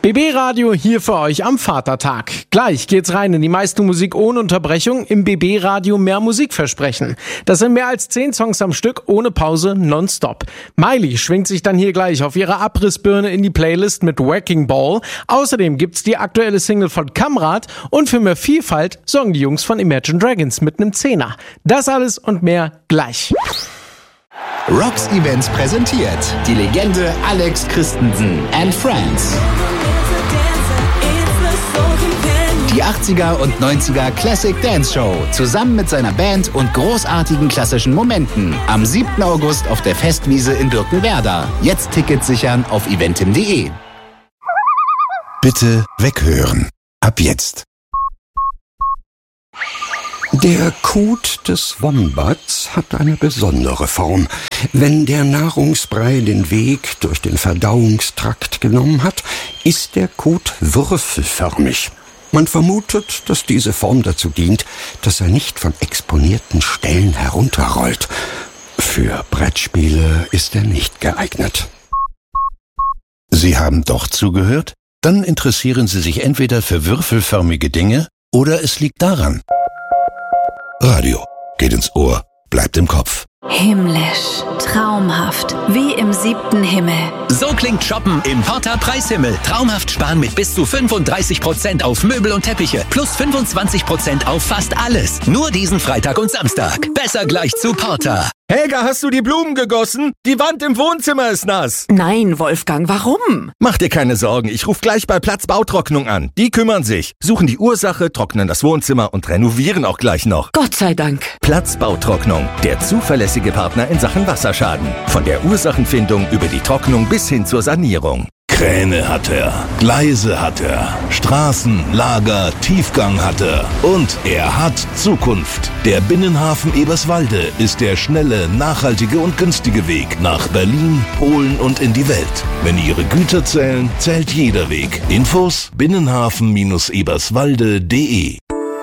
BB Radio hier für euch am Vatertag. Gleich geht's rein in die meiste Musik ohne Unterbrechung. Im BB Radio mehr Musikversprechen. Das sind mehr als 10 Songs am Stück, ohne Pause, nonstop. Miley schwingt sich dann hier gleich auf ihrer Abrissbirne in die Playlist mit Wrecking Ball. Außerdem gibt's die aktuelle Single von Kamrat und für mehr Vielfalt sorgen die Jungs von Imagine Dragons mit nem 10er. Das alles und mehr gleich. Rocks Events präsentiert die Legende Alex Christensen and Friends. Die 80er und 90er Classic Dance Show zusammen mit seiner Band und großartigen klassischen Momenten. Am 7. August auf der Festwiese in Birkenwerder. Jetzt Tickets sichern auf eventim.de. Bitte weghören. Ab jetzt. Der Kot des Wombats hat eine besondere Form. Wenn der Nahrungsbrei den Weg durch den Verdauungstrakt genommen hat, ist der Kot würfelförmig. Man vermutet, dass diese Form dazu dient, dass er nicht von exponierten Stellen herunterrollt. Für Brettspiele ist er nicht geeignet. Sie haben doch zugehört? Dann interessieren Sie sich entweder für würfelförmige Dinge oder es liegt daran. Radio geht ins Ohr, bleibt im Kopf. Himmlisch, traumhaft, wie im 7. Himmel. So klingt Shoppen im Porta Preishimmel. Traumhaft sparen mit bis zu 35% auf Möbel und Teppiche. Plus 25% auf fast alles. Nur diesen Freitag und Samstag. Besser gleich zu Porta. Helga, hast du die Blumen gegossen? Die Wand im Wohnzimmer ist nass. Nein, Wolfgang, warum? Mach dir keine Sorgen, ich rufe gleich bei Platz Bautrocknung an. Die kümmern sich, suchen die Ursache, trocknen das Wohnzimmer und renovieren auch gleich noch. Gott sei Dank. Platz Bautrocknung, der zuverlässige Partner in Sachen Wasserschaden. Von der Ursachenfindung über die Trocknung bis hin zur Sanierung. Kräne hat er, Gleise hat er, Straßen, Lager, Tiefgang hat er und er hat Zukunft. Der Binnenhafen Eberswalde ist der schnelle, nachhaltige und günstige Weg nach Berlin, Polen und in die Welt. Wenn Ihre Güter zählen, zählt jeder Weg. Infos binnenhafen-eberswalde.de.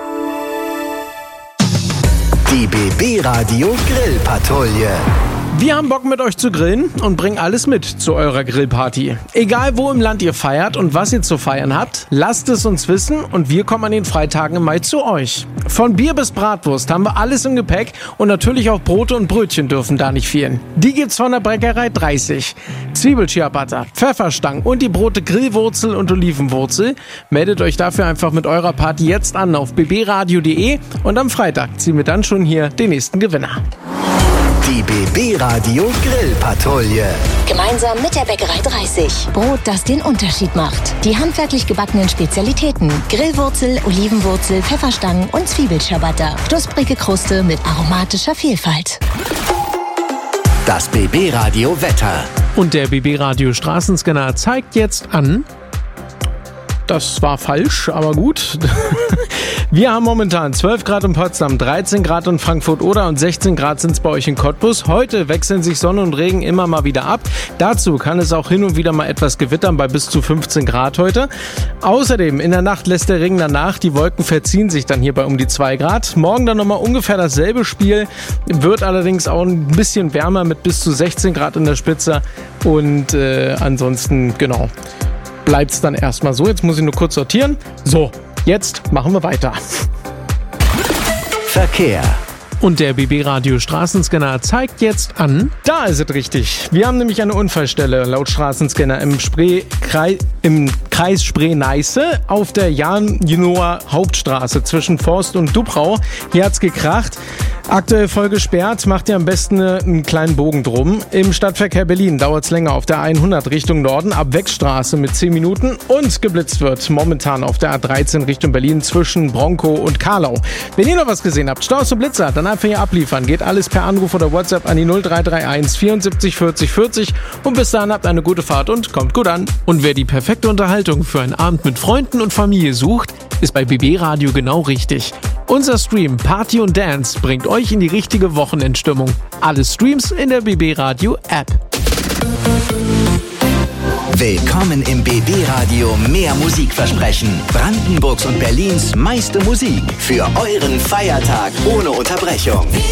Die BB Radio Grillpatrouille. Wir haben Bock mit euch zu grillen und bringen alles mit zu eurer Grillparty. Egal wo im Land ihr feiert und was ihr zu feiern habt, lasst es uns wissen und wir kommen an den Freitagen im Mai zu euch. Von Bier bis Bratwurst haben wir alles im Gepäck und natürlich auch Brote und Brötchen dürfen da nicht fehlen. Die gibt's von der Bäckerei 30. Zwiebelciabatta, Pfefferstangen und die Brote Grillwurzel und Olivenwurzel. Meldet euch dafür einfach mit eurer Party jetzt an auf bbradio.de und am Freitag ziehen wir dann schon hier den nächsten Gewinner. Die BB Radio Grillpatrouille. Gemeinsam mit der Bäckerei 30. Brot, das den Unterschied macht. Die handwerklich gebackenen Spezialitäten. Grillwurzel, Olivenwurzel, Pfefferstangen und Zwiebelciabatta. Knusprige Kruste mit aromatischer Vielfalt. Das BB Radio Wetter. Und der BB Radio Straßenscanner zeigt jetzt an. Das war falsch, aber gut. Wir haben momentan 12 Grad in Potsdam, 13 Grad in Frankfurt-Oder und 16 Grad sind es bei euch in Cottbus. Heute wechseln sich Sonne und Regen immer mal wieder ab. Dazu kann es auch hin und wieder mal etwas gewittern bei bis zu 15 Grad heute. Außerdem in der Nacht lässt der Regen danach. Die Wolken verziehen sich dann hier bei um die 2 Grad. Morgen dann nochmal ungefähr dasselbe Spiel. Wird allerdings auch ein bisschen wärmer mit bis zu 16 Grad in der Spitze. Und ansonsten, genau, bleibt es dann erstmal so. Jetzt muss ich nur kurz sortieren. So. Jetzt machen wir weiter. Verkehr. Und der BB Radio Straßenscanner zeigt jetzt an. Da ist es richtig. Wir haben nämlich eine Unfallstelle laut Straßenscanner im Kreis Spree-Neiße auf der Jan-Genoa Hauptstraße zwischen Forst und Dubrau. Hier hat's gekracht. Aktuell voll gesperrt, macht ihr am besten einen kleinen Bogen drum. Im Stadtverkehr Berlin dauert es länger auf der 100 Richtung Norden ab Weckstraße mit 10 Minuten und geblitzt wird momentan auf der A13 Richtung Berlin zwischen Bronkow und Karlau. Wenn ihr noch was gesehen habt, Staus und Blitzer, dann einfach hier abliefern. Geht alles per Anruf oder WhatsApp an die 0331 74 40 40 und bis dahin habt eine gute Fahrt und kommt gut an. Und wer die perfekte Unterhaltung für einen Abend mit Freunden und Familie sucht, ist bei BB Radio genau richtig. Unser Stream Party und Dance bringt euch in die richtige Wochenendstimmung. Alle Streams in der BB Radio App. Willkommen im BB Radio mehr Musikversprechen. Brandenburgs und Berlins meiste Musik für euren Feiertag ohne Unterbrechung.